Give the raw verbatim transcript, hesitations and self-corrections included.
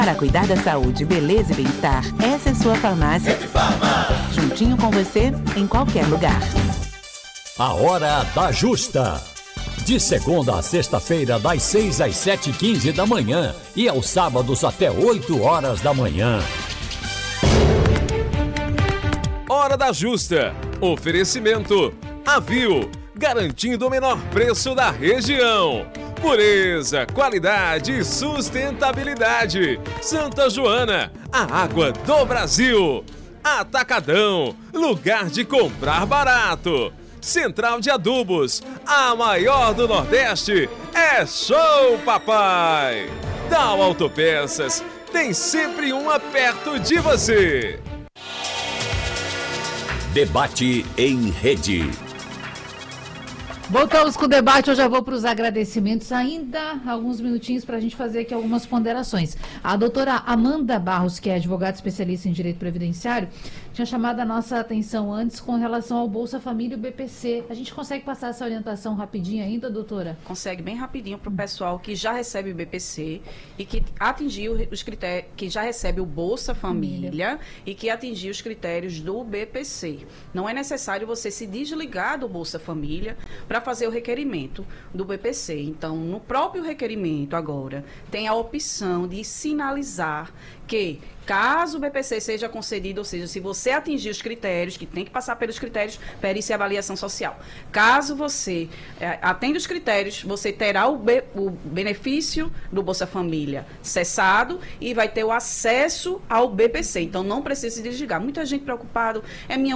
Para cuidar da saúde, beleza e bem-estar, essa é sua farmácia. Rede Farma. Juntinho com você, em qualquer lugar. A Hora da Justa. De segunda a sexta-feira, das seis às sete e quinze da manhã. E aos sábados até oito horas da manhã. Hora da Justa. Oferecimento. Avil. Garantindo o menor preço da região. Pureza, qualidade e sustentabilidade. Santa Joana, a água do Brasil. Atacadão, lugar de comprar barato. Central de Adubos, a maior do Nordeste. É show, papai! Dal Autopeças, tem sempre uma perto de você. Debate em rede. Voltamos com o debate, eu já vou para os agradecimentos, ainda alguns minutinhos para a gente fazer aqui algumas ponderações. A doutora Amanda Barros, que é advogada especialista em direito previdenciário, tinha chamado a nossa atenção antes com relação ao Bolsa Família e o B P C. A gente consegue passar essa orientação rapidinho ainda, doutora? Consegue bem rapidinho para o pessoal que já recebe o B P C e que atingiu os critérios, que já recebe o Bolsa Família, Família e que atingiu os critérios do B P C. Não é necessário você se desligar do Bolsa Família para fazer o requerimento do B P C. Então, no próprio requerimento agora, tem a opção de sinalizar que, caso o B P C seja concedido, ou seja, se você atingir os critérios, que tem que passar pelos critérios, perícia e avaliação social. Caso você é, atenda os critérios, você terá o, be, o benefício do Bolsa Família cessado e vai ter o acesso ao B P C. Então, não precisa se desligar. Muita gente preocupada, é minha